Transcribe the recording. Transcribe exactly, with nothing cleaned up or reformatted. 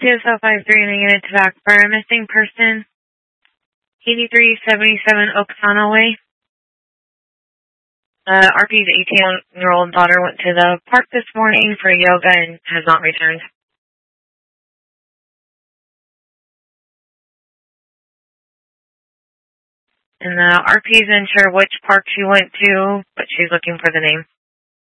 C S L five three negative to back for a missing person, eighty-three seventy-seven Oksana Way. Uh, R P's eighteen-year-old daughter went to the park this morning for yoga and has not returned. And the R P isn't sure which park she went to, but she's looking for the name.